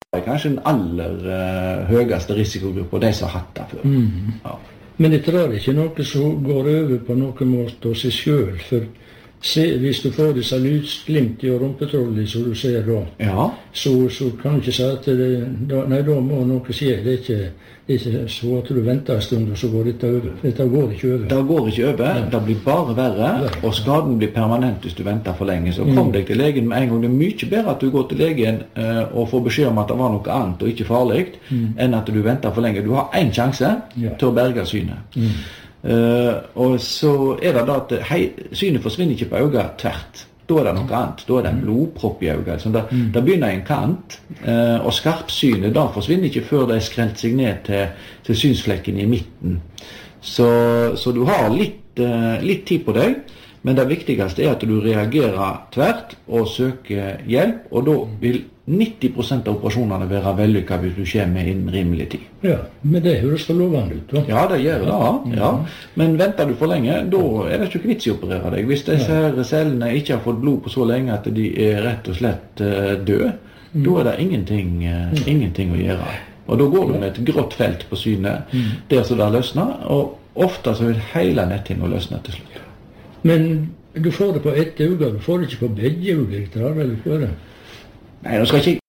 er kanskje den aller høyeste risikogruppa, de som har hatt det før. Ja. Men dette er ikke noe som går over på noen måte av seg selv, for hvis du får disse lysglimt i rumpetrollet som du ser da, Ja. så kan du ikke si at da må noe skje. Det er ikke så at du venter en stund, og så går dette over. Dette går ikke over. Det går ikke over, det blir bare verre, og skaden blir permanent hvis du venter for lenge. Så kom deg til legen med en gang. Det er mye bedre at du går til legen og får beskjed om at det var noe annet og ikke farlig, enn at du venter for lenge. Du har en sjanse til å berge synet. Og så er det da at synet forsvinner ikke på øynene tvert. Da er det noe annet. Da er det en blodpropp i øynene. Så det begynner i en kant, og skarpsynet da forsvinner ikke før det er skrelt seg ned til synsflekken i midten. Så du har litt tid på deg, men det viktigste er at du reagerer tvert og søker hjelp, og da vil 90% av operasjonene være vellykket hvis du kommer innen rimelig tid. Ja, men det høres for lovende ut da. Ja, det gjør det, ja. Men venter du for lenge, da er det ikke vits i å operere deg. Hvis disse her cellene ikke har fått blod på så lenge at de er rett og slett døde, da er det ingenting å gjøre. Og da går du med et grått felt på synet, der så det løsner, og ofte så vil hele netthinna løsne til slutt. Men du får det på ett øye, du får det ikke på begge øyne, eller hva er det? Nei, nå skal ikke